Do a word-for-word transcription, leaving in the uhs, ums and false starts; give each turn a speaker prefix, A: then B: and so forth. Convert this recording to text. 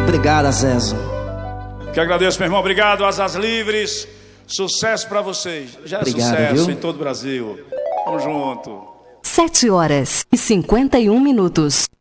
A: Obrigado, Azezo.
B: Que agradeço, meu irmão. Obrigado, Asas Livres. Sucesso pra vocês. Já é
A: Obrigado,
B: sucesso,
A: viu?
B: em todo o Brasil. Tamo junto.
C: Sete horas e cinquenta e um minutos.